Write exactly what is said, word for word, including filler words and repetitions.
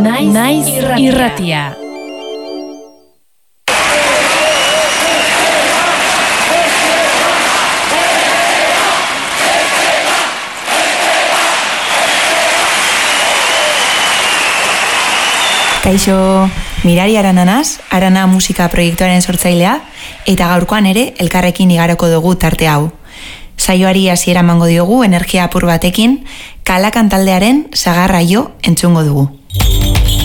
Naiz, Naiz irratia. irratia. Kaixo, Mirari Arananaz, Arana musika proiektuaren sortzailea, eta gaurkoan ere elkarrekin igaroko dugu tarte hau. Saioari hasiera emango diogu energia apur batekin, Kalakan taldearen Sagarra jo entzungo dugu.